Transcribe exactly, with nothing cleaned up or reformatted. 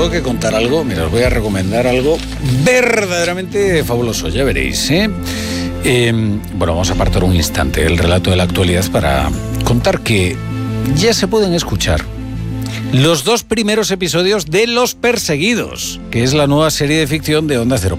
tengo que contar algo, mira, os voy a recomendar algo verdaderamente fabuloso, ya veréis, ¿eh? Eh, bueno, vamos a apartar un instante el relato de la actualidad para contar que ya se pueden escuchar los dos primeros episodios de Los Perseguidos, que es la nueva serie de ficción de Onda Cero.